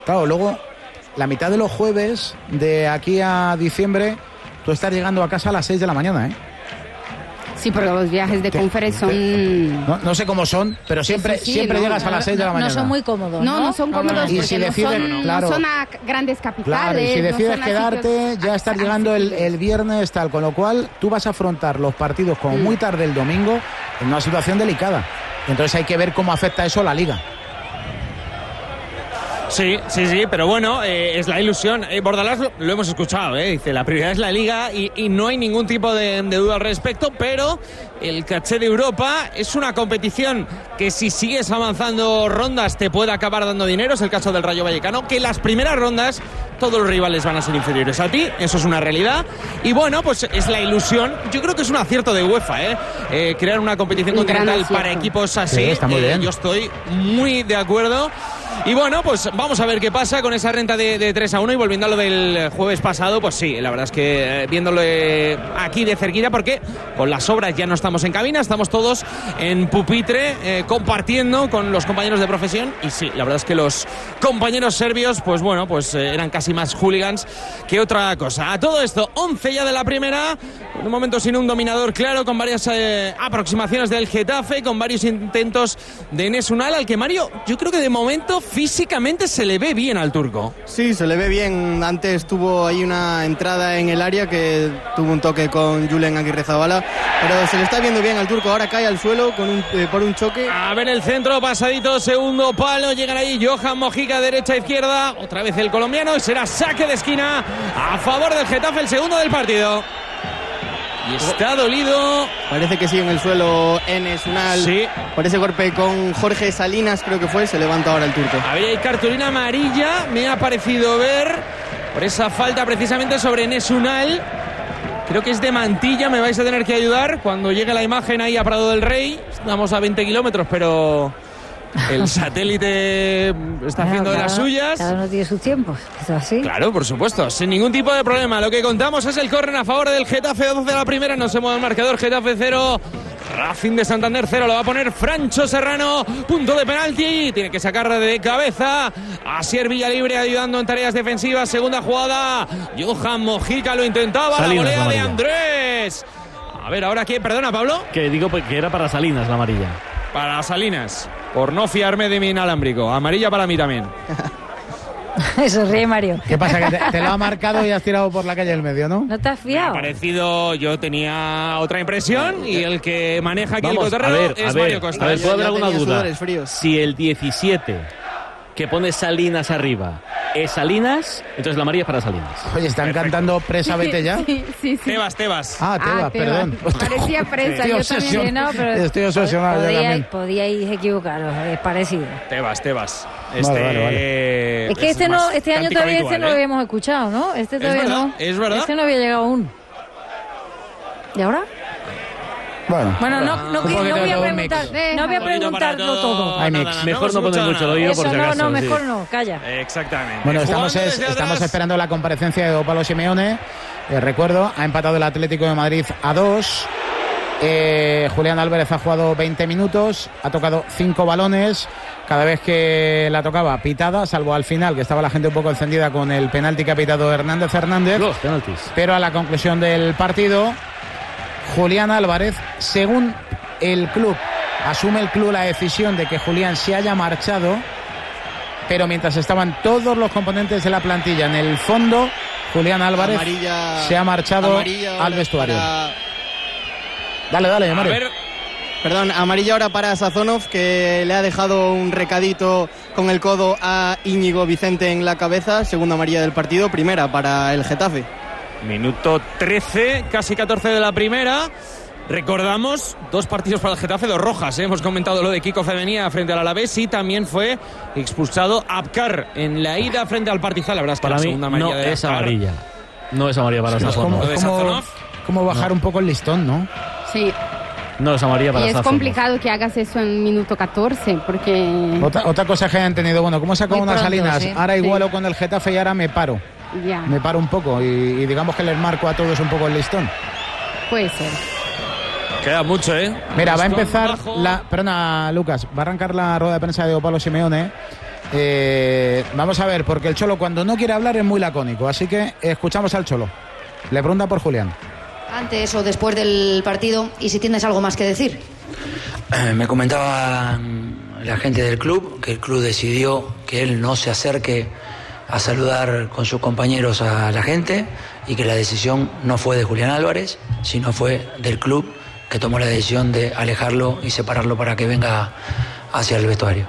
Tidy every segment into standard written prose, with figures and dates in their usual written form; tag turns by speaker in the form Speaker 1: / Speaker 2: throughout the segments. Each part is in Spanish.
Speaker 1: Claro, luego, la mitad de los jueves, de aquí a diciembre, tú estás llegando a casa a las 6 de la mañana, ¿eh?
Speaker 2: Sí, porque los viajes de conferencia son...
Speaker 1: No sé cómo son, pero siempre llegas a las 6 de la mañana.
Speaker 3: No son muy cómodos, ¿no?
Speaker 2: No son cómodos,
Speaker 1: y
Speaker 2: porque
Speaker 1: si deciden,
Speaker 2: no son a grandes capitales.
Speaker 1: Claro, y si decides quedarte, ya estás llegando el viernes, tal, con lo cual tú vas a afrontar los partidos como muy tarde el domingo en una situación delicada. Entonces hay que ver cómo afecta eso a la Liga.
Speaker 4: Sí, pero bueno, es la ilusión. Bordalás lo hemos escuchado, dice, la prioridad es la Liga y no hay ningún tipo de duda al respecto, pero el caché de Europa es una competición que si sigues avanzando rondas te puede acabar dando dinero, es el caso del Rayo Vallecano, que las primeras rondas todos los rivales van a ser inferiores a ti, eso es una realidad, y bueno, pues es la ilusión, yo creo que es un acierto de UEFA, crear una competición continental para equipos así,
Speaker 1: sí, está muy bien.
Speaker 4: Yo estoy muy de acuerdo. Y bueno, pues vamos a ver qué pasa con esa renta de 3-1 y volviendo a lo del jueves pasado, pues sí, la verdad es que viéndolo aquí de cerquita, porque con las obras ya no estamos en cabina, estamos todos en pupitre compartiendo con los compañeros de profesión y sí, la verdad es que los compañeros serbios, pues bueno, pues eran casi más hooligans que otra cosa. A todo esto, 11 ya de la primera, en un momento sin un dominador claro, con varias aproximaciones del Getafe, con varios intentos de Enes Unal, al que Mario, yo creo que de momento físicamente se le ve bien al turco.
Speaker 5: Sí, se le ve bien. Antes tuvo ahí una entrada en el área que tuvo un toque con Julen Aguirrezabala, pero se le está viendo bien al turco. Ahora cae al suelo por un choque.
Speaker 4: A ver el centro, pasadito, segundo palo, llegan ahí Johan Mojica, derecha, izquierda, otra vez el colombiano y será saque de esquina a favor del Getafe, el segundo del partido. Y está dolido.
Speaker 5: Parece que sigue en el suelo Enes Unal.
Speaker 4: Sí.
Speaker 5: Por ese golpe con Jorge Salinas, creo que fue. Se levanta ahora el turco.
Speaker 4: Había cartulina amarilla, me ha parecido ver, por esa falta precisamente sobre Enes Unal. Creo que es de Mantilla, me vais a tener que ayudar cuando llegue la imagen ahí a Prado del Rey. Estamos a 20 kilómetros, pero el satélite está haciendo de las suyas.
Speaker 3: Cada uno tiene sus tiempos, ¿es así?
Speaker 4: Claro, por supuesto, sin ningún tipo de problema. Lo que contamos es el córner a favor del Getafe, 12 de la primera, no se mueve el marcador, Getafe 0, Racing de Santander 0, lo va a poner Francho Serrano, punto de penalti, tiene que sacar de cabeza a Asier Villalibre ayudando en tareas defensivas, segunda jugada, Johan Mojica lo intentaba, Salinas, la volea de Andrés. A ver, ¿ahora qué? Perdona, Pablo.
Speaker 6: Que digo que era para Salinas la amarilla.
Speaker 4: Para Salinas, por no fiarme de mi inalámbrico. Amarilla para mí también.
Speaker 3: Eso ríe Mario.
Speaker 1: ¿Qué pasa? Que te lo ha marcado y has tirado por la calle del medio, ¿no?
Speaker 3: ¿No te has fiado?
Speaker 4: Me ha parecido, yo tenía otra impresión y el que maneja aquí el cotorreo es Mario Costa.
Speaker 6: A ver, ¿puedo haber alguna duda?
Speaker 5: Fríos.
Speaker 6: Si el 17 que pone Salinas arriba es Salinas, entonces la amarilla es para Salinas.
Speaker 1: Oye, ¿están cantando Presa, vete ya?
Speaker 2: Sí.
Speaker 4: Tebas.
Speaker 1: Ah, Tebas, perdón.
Speaker 2: Parecía Presa, yo también.
Speaker 3: No, pero
Speaker 1: estoy obsesionado.
Speaker 3: Podíais equivocaros, es parecido.
Speaker 4: Tebas.
Speaker 1: Vale.
Speaker 3: Es que este año todavía no lo habíamos escuchado, ¿no? Este todavía no.
Speaker 4: Es verdad.
Speaker 3: Este no había llegado aún. ¿Y ahora? Bueno, no voy a preguntarlo todo.
Speaker 6: Mejor no poner mucho el oído por si acaso.
Speaker 3: Mejor no, calla.
Speaker 4: Exactamente.
Speaker 1: Bueno, estamos esperando la comparecencia de Pablo Simeone. Recuerdo, ha empatado el Atlético de Madrid a 2. Julián Álvarez ha jugado 20 minutos, ha tocado 5 balones. Cada vez que la tocaba, pitada, salvo al final, que estaba la gente un poco encendida con el penalti que ha pitado Hernández.
Speaker 6: Los penaltis.
Speaker 1: Pero a la conclusión del partido, Julián Álvarez, según el club, asume el club la decisión de que Julián se haya marchado, pero mientras estaban todos los componentes de la plantilla en el fondo, Julián Álvarez se ha marchado al vestuario. Dale, Mario.
Speaker 5: Perdón, amarilla ahora para Sazonov, que le ha dejado un recadito con el codo a Íñigo Vicente en la cabeza. Segunda amarilla del partido, primera para el Getafe.
Speaker 4: Minuto 13, casi 14 de la primera. Recordamos, 2 partidos para el Getafe, 2 rojas. Hemos comentado lo de Kiko Femenía frente al Alavés y también fue expulsado Abkar en la ida frente al Partizan. La verdad es que
Speaker 6: para
Speaker 4: la
Speaker 6: mí
Speaker 4: segunda amarilla
Speaker 6: no
Speaker 4: de
Speaker 6: es
Speaker 4: Abkar.
Speaker 6: amarilla. No es amarilla para Sazonov.
Speaker 1: ¿Cómo bajar un poco el listón, no?
Speaker 2: Sí.
Speaker 6: No es amarilla para
Speaker 2: Y es
Speaker 6: Sazonov.
Speaker 2: complicado que hagas eso en minuto 14, porque...
Speaker 1: Otra cosa que han tenido, bueno, ¿cómo sacó unas Salinas?
Speaker 3: Sí.
Speaker 1: Ahora igualo con el Getafe y ahora me paro.
Speaker 2: Ya.
Speaker 1: Me paro un poco y digamos que les marco a todos un poco el listón.
Speaker 2: Puede ser.
Speaker 4: Queda mucho,
Speaker 1: Mira, va a
Speaker 4: Listón
Speaker 1: empezar
Speaker 4: bajo.
Speaker 1: Perdona, Lucas, va a arrancar la rueda de prensa de Pablo Simeone Vamos a ver, porque el Cholo cuando no quiere hablar es muy lacónico, así que escuchamos al Cholo. Le pregunta por Julián.
Speaker 7: Antes o después del partido, y si tienes algo más que decir.
Speaker 8: Me comentaba la gente del club que el club decidió que él no se acerque a saludar con sus compañeros a la gente y que la decisión no fue de Julián Álvarez, sino fue del club que tomó la decisión de alejarlo y separarlo para que venga hacia el vestuario.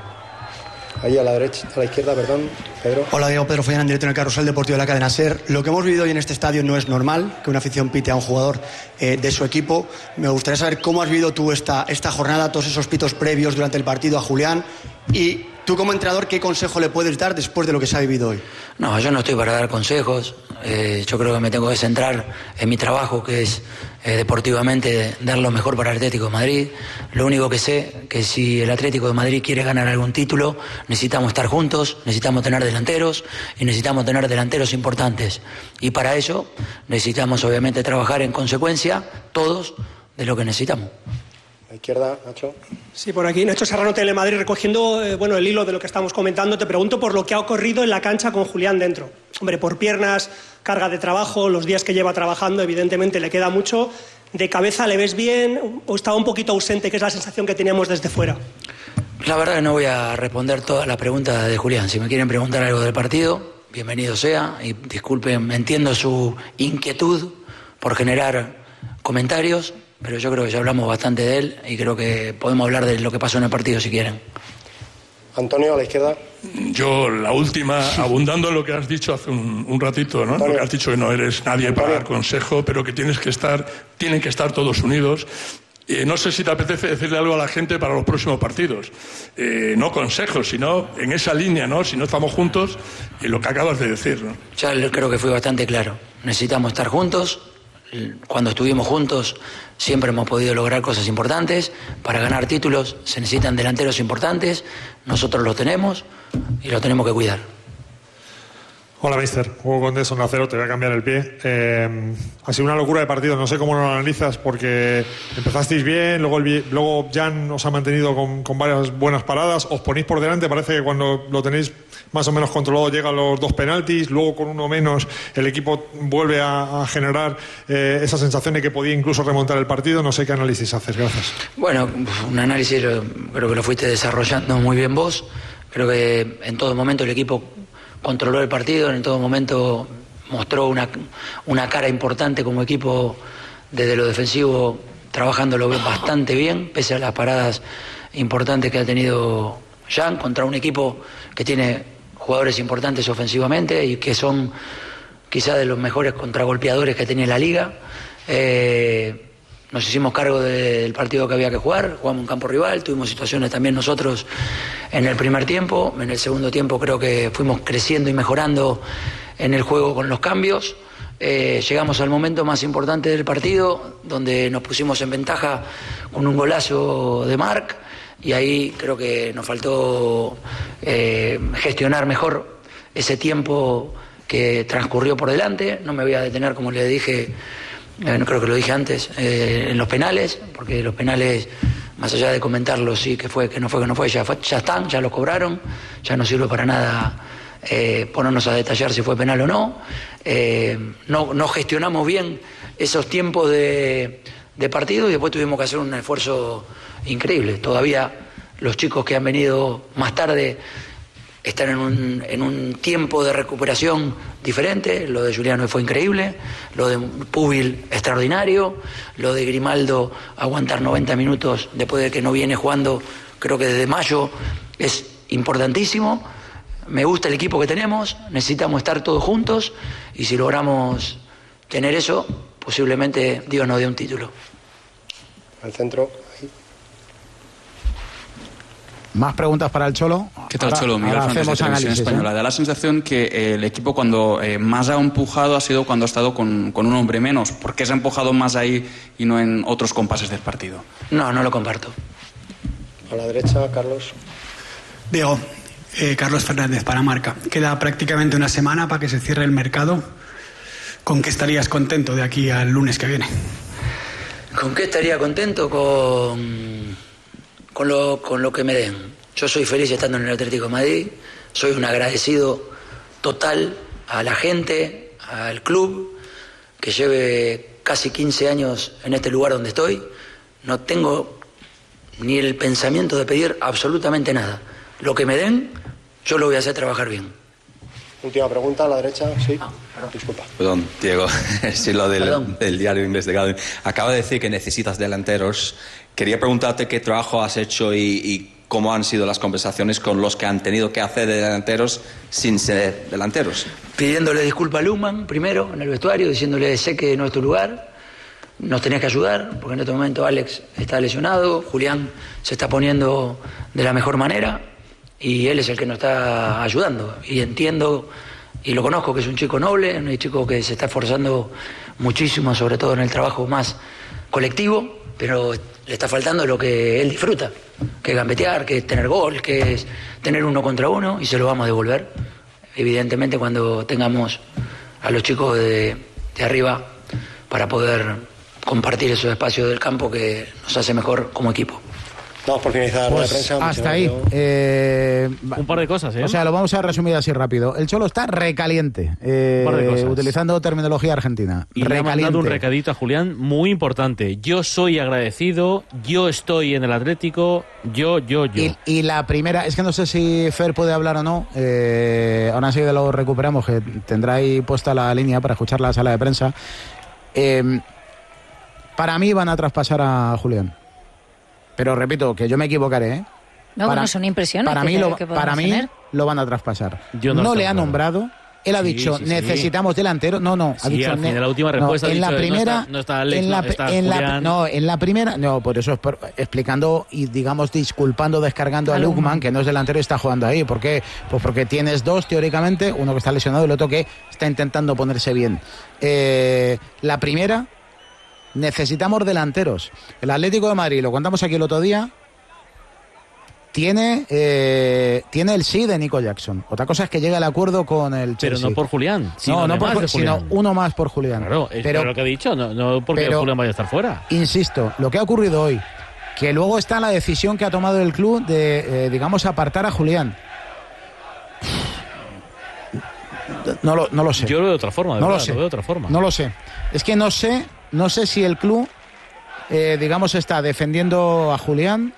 Speaker 9: Ahí a la derecha, a la izquierda, perdón, Pedro.
Speaker 10: Hola, Diego, Pedro Follán, en directo en el Carrusel Deportivo de la cadena SER. Lo que hemos vivido hoy en este estadio no es normal, que una afición pite a un jugador de su equipo. Me gustaría saber cómo has vivido tú esta jornada, todos esos pitos previos durante el partido a Julián, y tú como entrenador, ¿qué consejo le puedes dar después de lo que se ha vivido hoy?
Speaker 8: No, yo no estoy para dar consejos. Yo creo que me tengo que centrar en mi trabajo, que es deportivamente dar lo mejor para el Atlético de Madrid. Lo único que sé que si el Atlético de Madrid quiere ganar algún título, necesitamos estar juntos, necesitamos tener delanteros y necesitamos tener delanteros importantes. Y para eso necesitamos obviamente trabajar en consecuencia todos de lo que necesitamos.
Speaker 9: A la izquierda, Nacho.
Speaker 11: Sí, por aquí, Nacho Serrano, Telemadrid, recogiendo el hilo de lo que estamos comentando. Te pregunto por lo que ha ocurrido en la cancha con Julián dentro. Hombre, por piernas, carga de trabajo, los días que lleva trabajando, evidentemente le queda mucho. ¿De cabeza le ves bien o estaba un poquito ausente, que es la sensación que teníamos desde fuera?
Speaker 8: La verdad que no voy a responder todas las preguntas de Julián. Si me quieren preguntar algo del partido, bienvenido sea. Y disculpen, entiendo su inquietud por generar comentarios, pero yo creo que ya hablamos bastante de él y creo que podemos hablar de lo que pasó en el partido si quieren.
Speaker 9: Antonio, a la izquierda.
Speaker 12: Yo, la última, abundando en lo que has dicho hace un ratito, ¿no? Porque has dicho que no eres nadie para dar consejo, pero que tienen que estar todos unidos. No sé si te apetece decirle algo a la gente para los próximos partidos. No consejos, sino en esa línea, ¿no? Si no estamos juntos, en lo que acabas de decir, ¿no?
Speaker 8: Ya creo que fui bastante claro. Necesitamos estar juntos. Cuando estuvimos juntos siempre hemos podido lograr cosas importantes. Para ganar títulos se necesitan delanteros importantes. Nosotros los tenemos y los tenemos que cuidar.
Speaker 13: Hola, mister. Hugo Condés, Onda Cero, te voy a cambiar el pie. Ha sido una locura de partido, no sé cómo lo analizas, porque empezasteis bien, luego Jan os ha mantenido con varias buenas paradas, os ponéis por delante, parece que cuando lo tenéis más o menos controlado llegan los 2 penaltis, luego con uno menos el equipo vuelve a generar esa sensación de que podía incluso remontar el partido. No sé qué análisis haces, gracias.
Speaker 8: Bueno, un análisis creo que lo fuiste desarrollando muy bien vos. Creo que en todo momento el equipo controló el partido, en todo momento mostró una cara importante como equipo desde lo defensivo, trabajándolo bastante bien, pese a las paradas importantes que ha tenido Jan, contra un equipo que tiene jugadores importantes ofensivamente y que son quizás de los mejores contragolpeadores que tiene la liga. Nos hicimos cargo del partido que había que jugar, jugamos en campo rival, tuvimos situaciones también nosotros en el primer tiempo, en el segundo tiempo creo que fuimos creciendo y mejorando en el juego con los cambios. Llegamos al momento más importante del partido, donde nos pusimos en ventaja con un golazo de Marc, y ahí creo que nos faltó gestionar mejor ese tiempo que transcurrió por delante. No me voy a detener, como le dije, no creo que lo dije antes, en los penales, porque los penales, más allá de comentarlos, sí que fue, que no fue, ya están, ya los cobraron, ya no sirve para nada ponernos a detallar si fue penal o no. No gestionamos bien esos tiempos de partido y después tuvimos que hacer un esfuerzo increíble. Todavía los chicos que han venido más tarde están en un tiempo de recuperación diferente. Lo de Julián fue increíble, lo de Pubil extraordinario, lo de Grimaldo aguantar 90 minutos después de que no viene jugando, creo que desde mayo, es importantísimo. Me gusta el equipo que tenemos, necesitamos estar todos juntos y si logramos tener eso, posiblemente Dios nos dé un título.
Speaker 9: Al centro.
Speaker 1: Más preguntas para el Cholo.
Speaker 14: ¿Qué tal, Cholo? Miguel Fernández, de Televisión Española. Da la sensación que el equipo cuando más ha empujado ha sido cuando ha estado con un hombre menos. ¿Por qué se ha empujado más ahí y no en otros compases del partido?
Speaker 8: No lo comparto.
Speaker 9: A la derecha, Carlos.
Speaker 15: Diego, Carlos Fernández para Marca. Queda prácticamente una semana para que se cierre el mercado. ¿Con qué estarías contento de aquí al lunes que viene?
Speaker 8: ¿Con qué estaría contento? Con lo que me den. Yo soy feliz estando en el Atlético de Madrid, soy un agradecido total a la gente, al club, que lleve casi 15 años en este lugar donde estoy. No tengo ni el pensamiento de pedir absolutamente nada. Lo que me den, yo lo voy a hacer trabajar bien.
Speaker 9: Última pregunta, a la derecha, sí. Disculpa.
Speaker 16: Perdón, Diego, sí, lo del diario inglés de Guardian. Acaba de decir que necesitas delanteros. Quería preguntarte qué trabajo has hecho y cómo han sido las conversaciones con los que han tenido que hacer de delanteros sin ser delanteros.
Speaker 8: Pidiéndole disculpa a Lukman primero en el vestuario, diciéndole sé que no es tu lugar, nos tenías que ayudar, porque en este momento Alex está lesionado, Julián se está poniendo de la mejor manera y él es el que nos está ayudando. Y entiendo y lo conozco, que es un chico noble, un chico que se está esforzando muchísimo, sobre todo en el trabajo más colectivo, pero le está faltando lo que él disfruta, que es gambetear, que es tener gol, que es tener 1 contra 1, y se lo vamos a devolver, evidentemente, cuando tengamos a los chicos de arriba para poder compartir esos espacios del campo que nos hace mejor como equipo.
Speaker 9: Vamos por finalizar la prensa.
Speaker 1: Hasta ahí.
Speaker 6: Un par de cosas, ¿eh?
Speaker 1: O sea, lo vamos a resumir así rápido. El Cholo está recaliente,
Speaker 6: un par de cosas.
Speaker 1: utilizando terminología argentina.
Speaker 6: Y le ha mandado un recadito a Julián muy importante. Yo soy agradecido, yo estoy en el Atlético, yo.
Speaker 1: Y la primera, es que no sé si Fer puede hablar o no, ahora enseguida lo recuperamos, que tendrá ahí puesta la línea para escuchar la sala de prensa. Para mí van a traspasar a Julián. Pero repito, que yo me equivocaré, ¿eh?
Speaker 3: No, bueno, son impresiones.
Speaker 1: Para mí lo van a traspasar. No le ha nombrado. Él ha dicho, necesitamos delantero. No, ha dicho.
Speaker 6: En la última respuesta
Speaker 1: en
Speaker 6: ha dicho,
Speaker 1: la primera,
Speaker 6: no está Alex, no está Julián.
Speaker 1: En la primera, por eso explicando y digamos disculpando, descargando a Lukman, que no es delantero y está jugando ahí. ¿Por qué? Pues porque tienes dos teóricamente, uno que está lesionado y el otro que está intentando ponerse bien. La primera, necesitamos delanteros. El Atlético de Madrid, lo contamos aquí el otro día, tiene el sí de Nico Jackson. Otra cosa es que llega el acuerdo con el Chelsea.
Speaker 6: Pero no por Julián.
Speaker 1: Sino uno más por Julián.
Speaker 6: Claro, pero lo que he dicho, no porque Julián vaya a estar fuera.
Speaker 1: Insisto, lo que ha ocurrido hoy, que luego está la decisión que ha tomado el club de, digamos, apartar a Julián. No lo sé.
Speaker 6: Yo lo veo de otra forma.
Speaker 1: No lo sé. No lo sé. Es que no sé si el club, digamos, está defendiendo a Julián.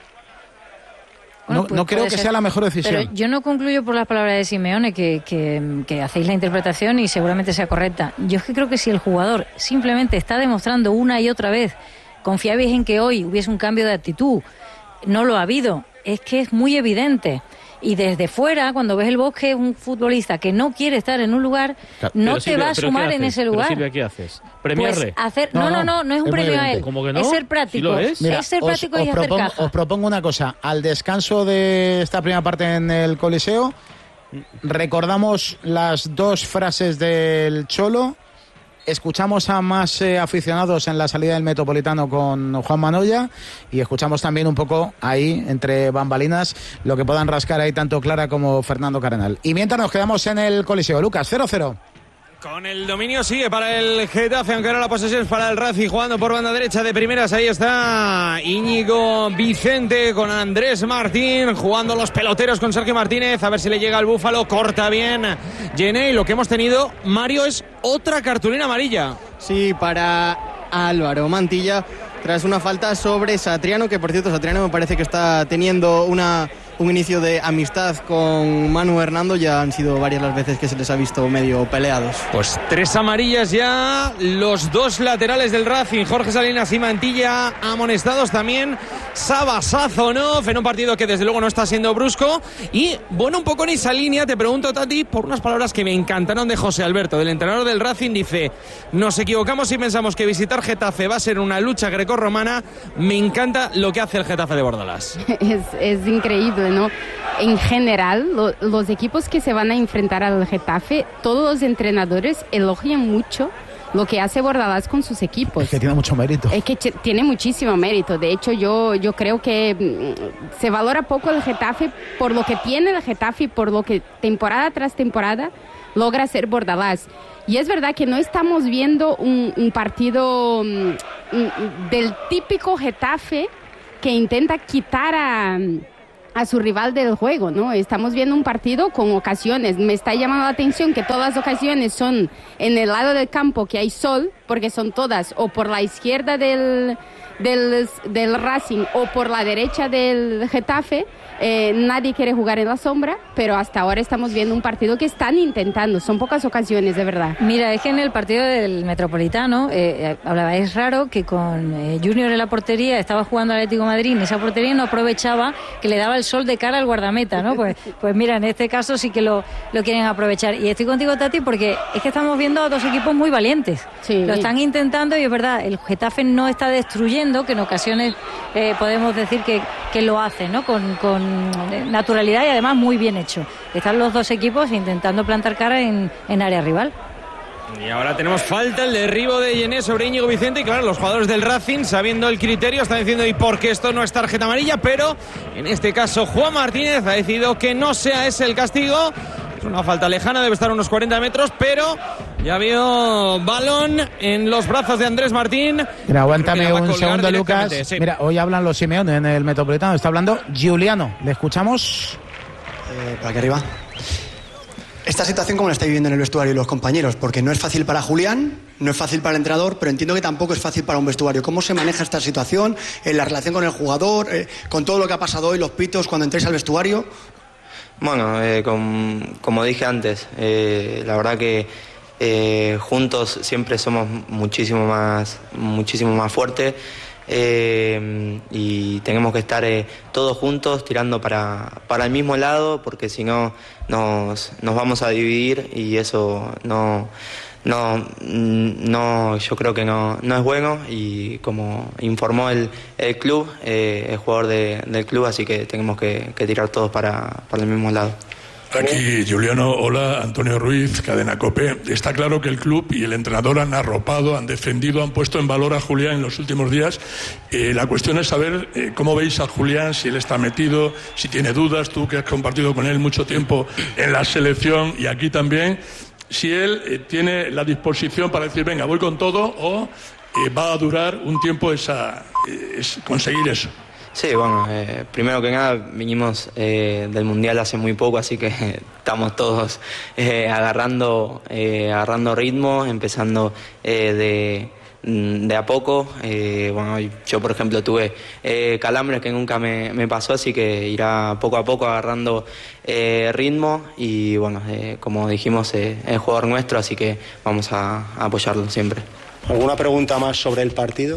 Speaker 3: Bueno,
Speaker 1: no creo que sea la mejor decisión.
Speaker 3: Pero yo no concluyo por las palabras de Simeone que hacéis la interpretación y seguramente sea correcta. Yo es que creo que si el jugador simplemente está demostrando una y otra vez, confiabais en que hoy hubiese un cambio de actitud, no lo ha habido. Es que es muy evidente. Y desde fuera, cuando ves el Bosque, un futbolista que no quiere estar en un lugar, no te va a sumar en ese lugar.
Speaker 6: Silvia, ¿qué haces? ¿Premiarle?
Speaker 3: Pues no es un premio a él.
Speaker 6: ¿Cómo que no?
Speaker 3: Es ser práctico.
Speaker 6: ¿Sí lo es?
Speaker 1: Mira,
Speaker 3: es ser práctico y hacer caja.
Speaker 1: Os propongo una cosa. Al descanso de esta primera parte en el Coliseo, recordamos las dos frases del Cholo. Escuchamos a más aficionados en la salida del Metropolitano con Juan Manoya y escuchamos también un poco ahí, entre bambalinas, lo que puedan rascar ahí tanto Clara como Fernando Cardenal. Y mientras nos quedamos en el Coliseo. Lucas, 0-0.
Speaker 4: Con el dominio sigue para el Getafe, aunque ahora la posesión es para el Racing, jugando por banda derecha de primeras. Ahí está Íñigo Vicente con Andrés Martín, jugando los peloteros con Sergio Martínez, a ver si le llega al Búfalo, corta bien Jenné. Y lo que hemos tenido, Mario, es otra cartulina amarilla.
Speaker 5: Sí, para Álvaro Mantilla, tras una falta sobre Satriano, que por cierto Satriano me parece que está teniendo un inicio de amistad con Manu Hernando. Ya han sido varias las veces que se les ha visto medio peleados.
Speaker 4: Pues 3 amarillas ya, los dos laterales del Racing, Jorge Salinas y Mantilla, amonestados también Saba Sazonov, en un partido que desde luego no está siendo brusco. Y bueno, un poco en esa línea te pregunto, Tati, por unas palabras que me encantaron de José Alberto, del entrenador del Racing. Dice: nos equivocamos si pensamos que visitar Getafe va a ser una lucha grecorromana. Me encanta lo que hace el Getafe de Bordalás.
Speaker 2: Es increíble, ¿no? En general, los equipos que se van a enfrentar al Getafe, todos los entrenadores elogian mucho lo que hace Bordalás con sus equipos.
Speaker 1: Es que tiene mucho mérito.
Speaker 2: Es que tiene muchísimo mérito. De hecho, yo creo que se valora poco el Getafe por lo que tiene el Getafe y por lo que temporada tras temporada logra hacer Bordalás. Y es verdad que no estamos viendo un partido del típico Getafe que intenta quitar a su rival del juego, ¿no? Estamos viendo un partido con ocasiones. Me está llamando la atención que todas las ocasiones son en el lado del campo que hay sol, porque son todas o por la izquierda del Racing o por la derecha del Getafe. Nadie quiere jugar en la sombra, pero hasta ahora estamos viendo un partido que están intentando. Son pocas ocasiones, de verdad.
Speaker 3: Mira, es que en el partido del Metropolitano, hablaba, es raro que con Junior en la portería estaba jugando Atlético de Madrid, en esa portería no aprovechaba que le daba el sol de cara al guardameta, ¿no? Pues mira, en este caso sí que lo quieren aprovechar. Y estoy contigo, Tati, porque es que estamos viendo a dos equipos muy valientes.
Speaker 2: Sí.
Speaker 3: Lo están intentando y es verdad, el Getafe no está destruyendo, que en ocasiones podemos decir que lo hace, ¿no? Con naturalidad y además muy bien hecho. Están los dos equipos intentando plantar cara en área rival.
Speaker 4: Y ahora tenemos falta, el derribo de Yené sobre Íñigo Vicente. Y claro, los jugadores del Racing, sabiendo el criterio, están diciendo, ¿y por qué esto no es tarjeta amarilla? Pero en este caso Juan Martínez ha decidido que no sea ese el castigo. Es una falta lejana, debe estar a unos 40 metros, pero ya vio balón en los brazos de Andrés Martín.
Speaker 1: Mira, aguántame un segundo, Lucas. Sí. Mira, hoy hablan los Simeone en el Metropolitano. Está hablando Giuliano. ¿Le escuchamos?
Speaker 10: Por aquí arriba. Esta situación, ¿cómo la está viviendo en el vestuario y los compañeros? Porque no es fácil para Julián, no es fácil para el entrenador, pero entiendo que tampoco es fácil para un vestuario. ¿Cómo se maneja esta situación, en la relación con el jugador, con todo lo que ha pasado hoy, los pitos, cuando entréis al vestuario?
Speaker 17: Bueno, como dije antes, la verdad que juntos siempre somos muchísimo más fuertes. Y tenemos que estar todos juntos tirando para el mismo lado, porque si no nos vamos a dividir y eso no yo creo que no es bueno, y como informó el club, el jugador del club, así que tenemos que tirar todos para el mismo lado.
Speaker 12: Aquí, Giuliano, hola, Antonio Ruiz, Cadena COPE. Está claro que el club y el entrenador han arropado, han defendido, han puesto en valor a Julián en los últimos días. La cuestión es saber cómo veis a Julián, si él está metido, si tiene dudas, tú que has compartido con él mucho tiempo en la selección y aquí también, si él tiene la disposición para decir, venga, voy con todo, o va a durar un tiempo conseguir eso.
Speaker 17: Sí, bueno, primero que nada vinimos del Mundial hace muy poco, así que estamos todos agarrando ritmo, empezando de a poco. Bueno, yo por ejemplo tuve calambres que nunca me pasó, así que irá poco a poco agarrando ritmo y bueno, como dijimos, es jugador nuestro, así que vamos a apoyarlo siempre.
Speaker 9: ¿Alguna pregunta más sobre el partido?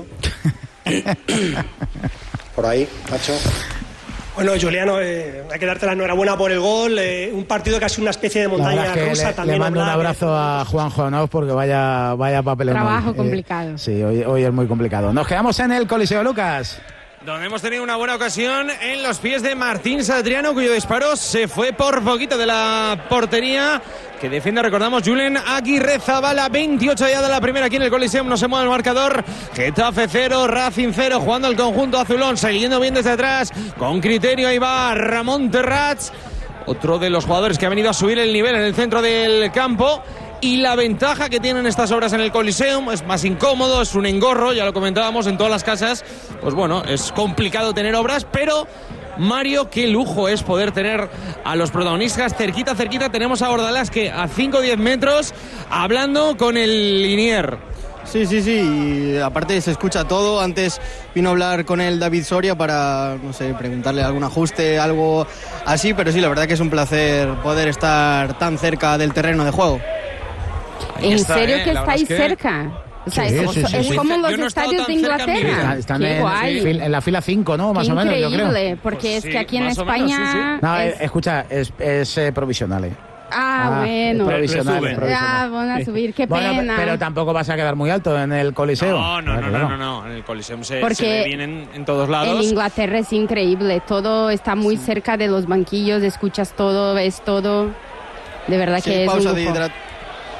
Speaker 9: Por ahí, Nacho.
Speaker 11: Bueno, Giuliano, hay que darte la enhorabuena por el gol. Un partido que ha sido una especie de montaña rusa también.
Speaker 1: Le mando un abrazo a Juanjo Anauz, porque vaya papelón.
Speaker 2: Trabajo complicado.
Speaker 1: Sí, hoy es muy complicado. Nos quedamos en el Coliseo, Lucas,
Speaker 4: donde hemos tenido una buena ocasión en los pies de Martín Satriano, cuyo disparo se fue por poquito de la portería, que defiende, recordamos, Julen Aguirre Zabala. 28 ya de la primera aquí en el Coliseum, no se mueve el marcador. Getafe 0, Racing 0, jugando el conjunto azulón, siguiendo bien desde atrás, con criterio. Ahí va Ramón Terrats, otro de los jugadores que ha venido a subir el nivel en el centro del campo. Y la ventaja que tienen estas obras en el Coliseum es más incómodo, es un engorro, ya lo comentábamos, en todas las casas, pues bueno, es complicado tener obras, pero Mario, qué lujo es poder tener a los protagonistas cerquita. Tenemos a Bordalás, que a 5 o 10 metros, hablando con el Linier.
Speaker 5: Sí, y aparte se escucha todo. Antes vino a hablar con él David Soria para, no sé, preguntarle algún ajuste, algo así, pero sí, la verdad que es un placer poder estar tan cerca del terreno de juego.
Speaker 2: ¿En serio que estáis cerca? O sea, es como los estadios de Inglaterra.
Speaker 1: Están en la fila 5, ¿no? Más o menos, yo creo.
Speaker 2: Increíble, porque es que aquí en España...
Speaker 1: Menos, no, escucha, es provisional,
Speaker 2: bueno.
Speaker 1: Provisional.
Speaker 2: Van a subir, qué pena.
Speaker 1: Pero tampoco vas a quedar muy alto en el Coliseo.
Speaker 4: No. En el Coliseo se ve bien en todos lados.
Speaker 2: En Inglaterra es increíble. Todo está muy cerca de los banquillos, escuchas todo, ves todo. De verdad que es un lujo.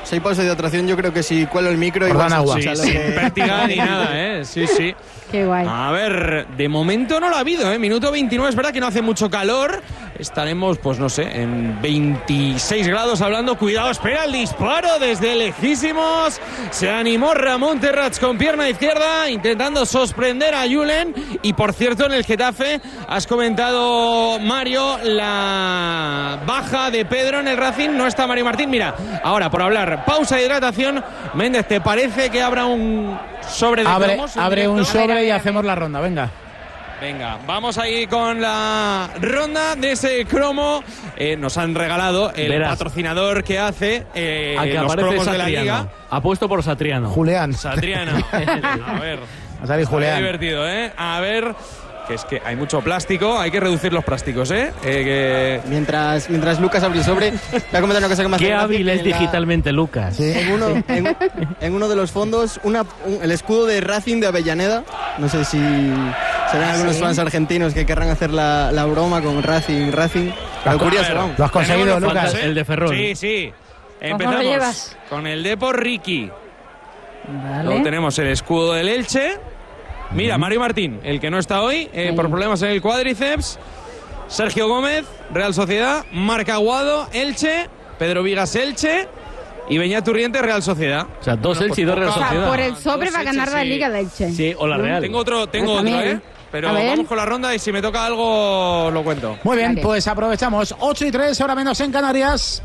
Speaker 5: Si hay pausa de hidratación, yo creo que si cuelo el micro...
Speaker 1: Igual agua.
Speaker 4: Sí, sin pértiga ni nada, ¿eh? Sí.
Speaker 2: Qué guay.
Speaker 4: A ver, de momento no lo ha habido, ¿eh? Minuto 29, es verdad que no hace mucho calor. Estaremos, pues no sé, en 26 grados hablando. Cuidado, espera el disparo desde lejísimos. Se animó Ramón Terrats con pierna izquierda, intentando sorprender a Julen. Y por cierto, en el Getafe, has comentado, Mario, la baja de Pedro en el Racing. No está Mario Martín. Mira, ahora por hablar, pausa de hidratación. Méndez, ¿te parece que habrá un sobre de cromos?
Speaker 1: Abre un sobre y hacemos la ronda, venga.
Speaker 4: Venga, vamos ahí con la ronda de ese cromo. Nos han regalado el patrocinador que hace los cromos de la Liga.
Speaker 6: Apuesto por Satriano.
Speaker 1: Julián.
Speaker 4: Satriano. A ver.
Speaker 1: Va a salir Julián.
Speaker 4: Divertido, ¿eh? A ver... Que es que hay mucho plástico, hay que reducir los plásticos, ¿eh?
Speaker 5: Mientras Lucas abre el sobre, voy a comentar una cosa que me hace
Speaker 6: Qué hábil es digitalmente Lucas.
Speaker 5: Sí. En uno de los fondos, el escudo de Racing de Avellaneda. No sé si serán algunos fans argentinos que querrán hacer la broma con Racing. Lo curioso, vamos.
Speaker 1: Lo has conseguido, Lucas.
Speaker 4: El de Ferrol. Sí. Empezamos
Speaker 3: lo llevas?
Speaker 4: Con el Depor Ricky.
Speaker 3: Vale.
Speaker 4: Luego tenemos el escudo del Elche. Mira, Mario Martín, el que no está hoy, por problemas en el cuádriceps. Sergio Gómez, Real Sociedad. Marc Aguado, Elche. Pedro Vigas, Elche. Y Beñat Turriente, Real Sociedad.
Speaker 6: O sea, dos Elche y dos Real Sociedad.
Speaker 2: O sea, por el sobre va a ganar la Liga de Elche.
Speaker 6: Sí, o la Real.
Speaker 4: Tengo otro, Pero vamos con la ronda y si me toca algo lo cuento.
Speaker 1: Muy bien, pues aprovechamos. 8:03, hora menos en Canarias.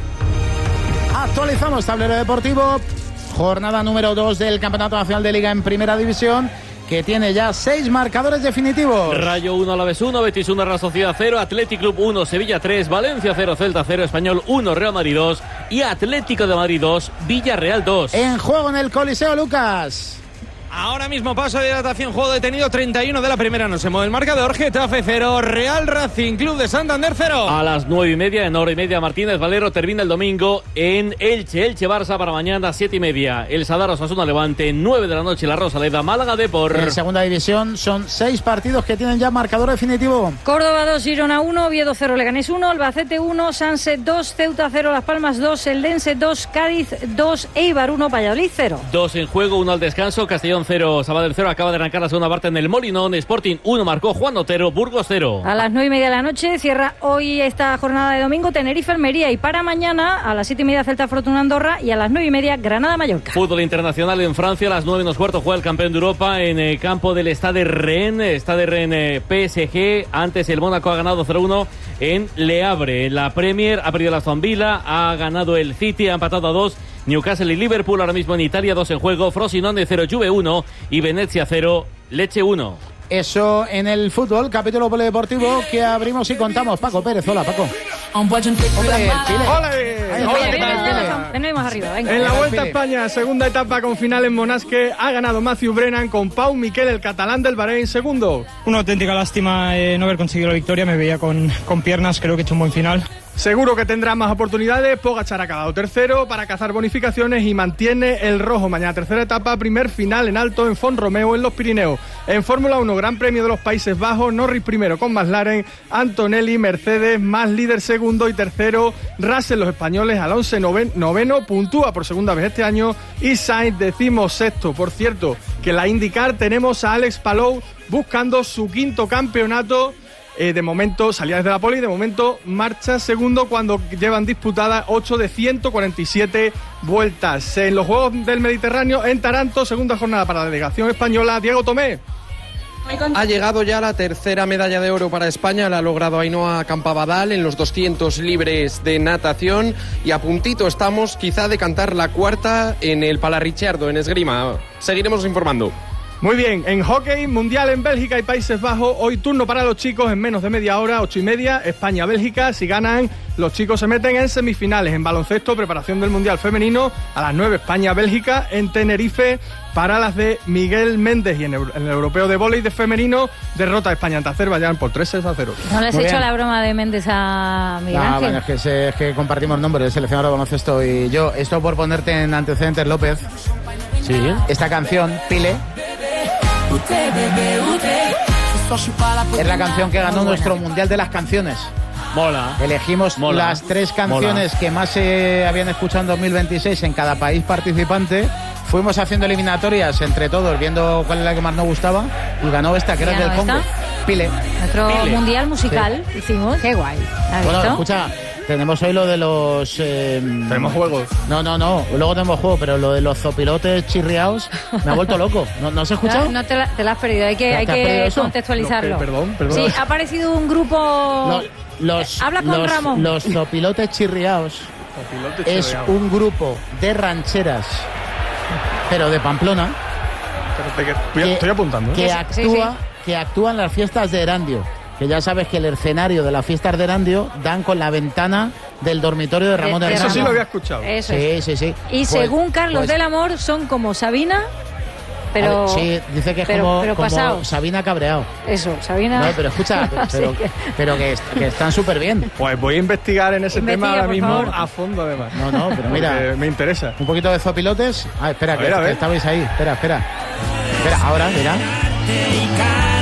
Speaker 1: Actualizamos tablero deportivo. Jornada número 2 del Campeonato Nacional de Liga en Primera División, que tiene ya 6 marcadores definitivos.
Speaker 6: Rayo 1, Alavés 1, Betis 1, Real Sociedad 0, Athletic Club 1, Sevilla 3, Valencia 0, Celta 0, Español 1, Real Madrid 2 y Atlético de Madrid 2, Villarreal 2.
Speaker 1: En juego en el Coliseo, Lucas.
Speaker 4: Ahora mismo paso de hidratación, juego detenido, 31 de la primera, no se mueve el marcador. Getafe 0, Real Racing Club de Santander 0.
Speaker 6: A las 9:30, en hora y media, Martínez Valero termina el domingo en Elche Barça para mañana 7:30. El Sadar Osasuna Levante, 9 de la noche, la Rosaleda Málaga Depor.
Speaker 1: En segunda división son 6 partidos que tienen ya marcador definitivo.
Speaker 3: Córdoba 2, Girona 1, Oviedo 0, Leganés 1, Albacete 1, Sanse 2, Ceuta 0, Las Palmas 2, Eldense 2, Cádiz 2, Eibar 1, Valladolid 0.
Speaker 6: 2 en juego, 1 al descanso, Castellón 0, Sabadell 0, acaba de arrancar la segunda parte en el Molinón. Sporting 1 marcó Juan Otero, Burgos 0.
Speaker 3: A las 9:30 de la noche cierra hoy esta jornada de domingo Tenerife Almería, y para mañana a las 7:30 Celta Fortuna Andorra y a las 9:30 Granada Mallorca.
Speaker 6: Fútbol internacional en Francia, a las 9:15 juega el campeón de Europa en el campo del Stade Rennes PSG. Antes el Mónaco ha ganado 0-1 en Le Havre. En la Premier ha perdido la Aston Villa, ha ganado el City, ha empatado a 2 Newcastle y Liverpool. Ahora mismo en Italia 2 en juego, Frosinone 0, Juve 1 y Venezia 0, Lecce 1.
Speaker 1: Eso en el fútbol, capítulo polideportivo que abrimos y contamos. Paco Pérez, hola Paco.
Speaker 18: Hombre,
Speaker 1: el Pile.
Speaker 18: En la Vuelta a España, segunda etapa con final en Monasque, ha ganado Matthew Brennan con Pau Miquel, el catalán del Bahrein, segundo.
Speaker 19: Una auténtica lástima no haber conseguido la victoria, me veía con piernas, creo que he hecho un buen final.
Speaker 18: Seguro que tendrá más oportunidades. Pogačar ha acabado tercero para cazar bonificaciones y mantiene el rojo. Mañana tercera etapa, primer final en alto en Font-Romeu en los Pirineos. En Fórmula 1, Gran Premio de los Países Bajos, Norris primero con McLaren, Antonelli, Mercedes, más líder segundo y tercero Russell. Los españoles, Alonso noveno, puntúa por segunda vez este año, y Sainz 16º. Por cierto, que en la IndyCar tenemos a Alex Palou buscando su quinto campeonato. De momento salía desde la pole y de momento marcha segundo cuando llevan disputadas 8 de 147 vueltas. En los Juegos del Mediterráneo, en Taranto, segunda jornada para la delegación española. Diego Tomé.
Speaker 20: Ha llegado ya la tercera medalla de oro para España, la ha logrado Ainhoa Campabadal en los 200 libres de natación, y a puntito estamos quizá de cantar la cuarta en el Palarricciardo, en esgrima. Seguiremos informando.
Speaker 18: Muy bien, en hockey, mundial en Bélgica y Países Bajos. Hoy turno para los chicos en menos de media hora, 8:30, España-Bélgica. Si ganan, los chicos se meten en semifinales. En baloncesto, preparación del mundial femenino, a las 9, España-Bélgica en Tenerife para las de Miguel Méndez. Y en el europeo de vóley de femenino, derrota a España ante Azerbaiyán por 3-0.
Speaker 3: ¿No les he hecho la broma de Méndez a Miguel Ángel?
Speaker 1: Bueno, es que compartimos nombres, el seleccionador de baloncesto y yo. Esto por ponerte en antecedentes, López.
Speaker 6: Sí.
Speaker 1: Esta canción, Pile, es la canción que ganó nuestro Mundial de las Canciones.
Speaker 6: Mola.
Speaker 1: Elegimos las 3 canciones que más se habían escuchado en 2026 en cada país participante. Fuimos haciendo eliminatorias entre todos, viendo cuál es la que más nos gustaba, y ganó esta, que era del Congo. Pile.
Speaker 3: Nuestro mundial musical hicimos. Qué guay.
Speaker 1: Bueno, escucha, tenemos hoy lo de los...
Speaker 18: ¿Tenemos juegos?
Speaker 1: No, luego tenemos juego, pero lo de los zopilotes chirriados me ha vuelto loco. ¿No se ha escuchado?
Speaker 3: No te la has perdido, hay que contextualizarlo.
Speaker 18: Perdón.
Speaker 3: Sí, ha aparecido un grupo... Habla con Ramón.
Speaker 1: Los zopilotes chirriados es un grupo de rancheras, pero de Pamplona,
Speaker 18: estoy apuntando,
Speaker 1: que actúa en las fiestas de Erandio, que ya sabes que el escenario de las fiestas de Erandio dan con la ventana del dormitorio de Ramón Hernández.
Speaker 18: Eso sí lo había escuchado.
Speaker 1: Sí.
Speaker 3: Y según Carlos del Amor son como Sabina, pero
Speaker 1: sí, dice que es como Sabina cabreado.
Speaker 3: Eso, Sabina.
Speaker 1: No, pero escucha, pero que están súper bien.
Speaker 18: Pues voy a investigar en ese tema ahora mismo, favor. A fondo además.
Speaker 1: No, pero mira,
Speaker 18: me interesa.
Speaker 1: Un poquito de zopilotes. Espera, que estabais ahí. Espera, ahora, mira.